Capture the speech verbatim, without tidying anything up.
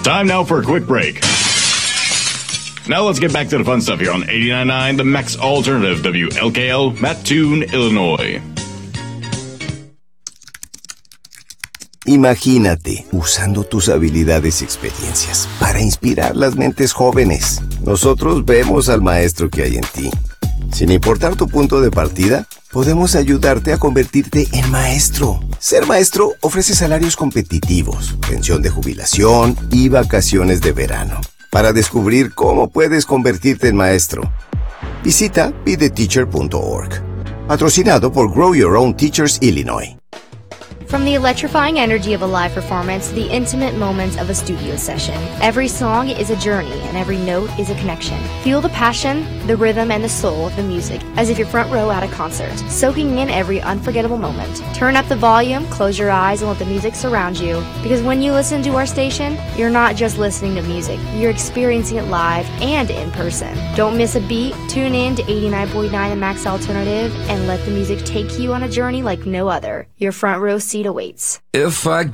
Time now for a quick break. Now let's get back to the fun stuff here on eighty-nine point nine, the Max Alternative, W L K L, Mattoon, Illinois. Imagínate usando tus habilidades y experiencias para inspirar las mentes jóvenes. Nosotros vemos al maestro que hay en ti. Sin importar tu punto de partida, podemos ayudarte a convertirte en maestro. Ser maestro ofrece salarios competitivos, pensión de jubilación y vacaciones de verano. Para descubrir cómo puedes convertirte en maestro, visita be the teacher punto org. Patrocinado por Grow Your Own Teachers Illinois. From the electrifying energy of a live performance to the intimate moments of a studio session, every song is a journey and every note is a connection. Feel the passion, the rhythm, and the soul of the music as if you're front row at a concert, soaking in every unforgettable moment. Turn up the volume, close your eyes, and let the music surround you. Because when you listen to our station, you're not just listening to music, you're experiencing it live and in person. Don't miss a beat, tune in to eighty-nine point nine The Max Alternative, and let the music take you on a journey like no other. Your front row seat awaits. If I